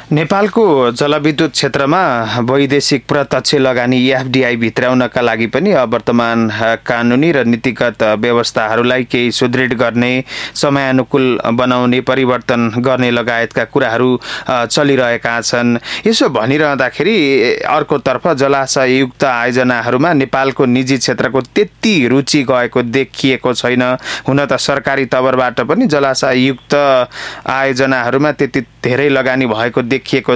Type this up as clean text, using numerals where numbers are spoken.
नेपालको जलविद्युत क्षेत्रमा वैदेशिक प्रत्यक्ष लगानी एफडीआई भित्राउनका लागि पनि वर्तमान कानुनी र नीतिगत व्यवस्थाहरूलाई केही सुदृढ गर्ने, समयानुकूल बनाउने, परिवर्तन गर्ने लगायतका कुराहरू चलिरहेका छन्। यसो भनिरहँदाखेरि अर्कोतर्फ जलाशययुक्त आयोजनाहरूमा नेपालको निजी क्षेत्रको त्यति रुचि गएको देखिएको छैन। हुन त सरकारी तवरबाट पनि जलाशययुक्त आयोजनाहरूमा त्यति धेरै लगानी भएको देखिएको